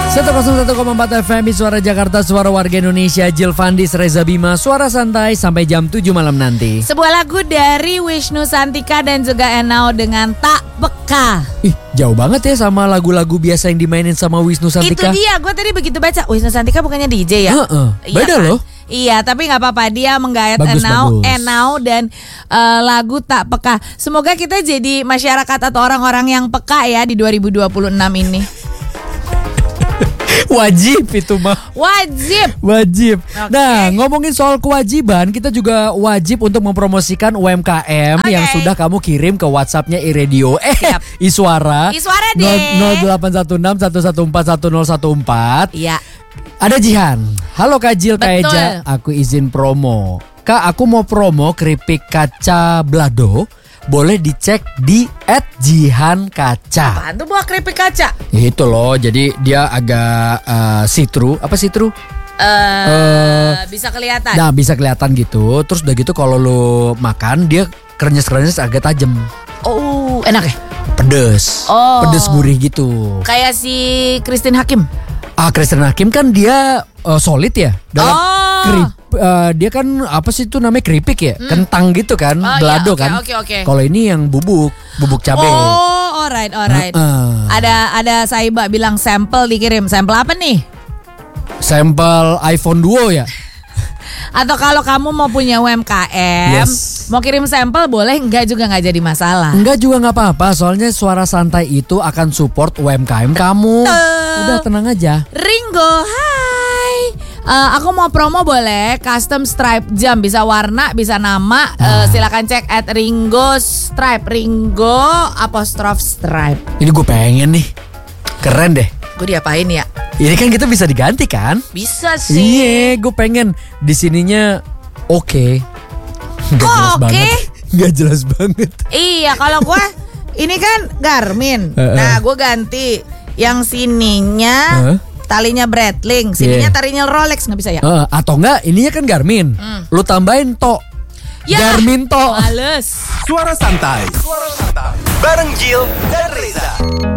101,4 FM Suara Jakarta, suara warga Indonesia. Jill Fandis, Reza Bima, suara santai sampai jam 7 malam nanti. Sebuah lagu dari Wisnu Santika dan juga Enau dengan Tak Peka. Ih, jauh banget ya sama lagu-lagu biasa yang dimainin sama Wisnu Santika. Itu dia, gue tadi begitu baca Wisnu Santika bukannya DJ ya? Beda kan? loh. Iya, tapi gak apa-apa, dia menggayat Bagus. Enau dan lagu Tak Peka. Semoga kita jadi masyarakat atau orang-orang yang peka ya di 2026 ini. Wajib itu mah. Wajib. Okay. Nah, ngomongin soal kewajiban, kita juga wajib untuk mempromosikan UMKM yang sudah kamu kirim ke WhatsApp-nya iRadio. Iswara. Iswara deh. 0816 1141014. Iya. Ada Jihan. Halo Kak Jill, Kak Betul. Eja, aku izin promo. Kak, aku mau promo keripik kaca Blado. Boleh dicek di @jihankaca. Apaan tuh buah keripik kaca? Itu loh, jadi dia agak see-through. Apa see-through? Bisa kelihatan. Nah, bisa kelihatan gitu. Terus udah gitu kalau lo makan dia krenyes-krenyes agak tajam. Oh, enak ya? Pedes. Oh. Pedes gurih gitu. Kayak si Christine Hakim. Christine Hakim kan dia solid ya dalam dia kan apa sih itu namanya keripik ya, kentang gitu kan, Blado kan. Oke. Kalau ini yang bubuk cabai. Oh, alright. Ada Saiba bilang sampel dikirim. Sampel apa nih? Sampel iPhone Duo ya. Atau kalau kamu mau punya UMKM, mau kirim sampel boleh, enggak juga nggak jadi masalah. Enggak juga nggak apa-apa, soalnya Suara Santai itu akan support UMKM kamu. Udah tenang aja. Ringo, hai. Aku mau promo boleh, custom stripe jam, bisa warna, bisa nama. Silakan cek @Ringo Stripe, Ringo _Stripe. Ini gue pengen nih, keren deh. Gue diapain ya? Ini kan kita bisa diganti kan? Bisa sih. Iya, gue pengen di sininya oke. Gak jelas banget. Iya, kalau gue ini kan Garmin. Nah, gue ganti yang sininya talinya Breitling, sininya talinya Rolex, nggak bisa ya? Atau enggak, ininya kan Garmin. Lu tambahin To. Garmin To. Males. Suara Santai bareng Jill dan Reza.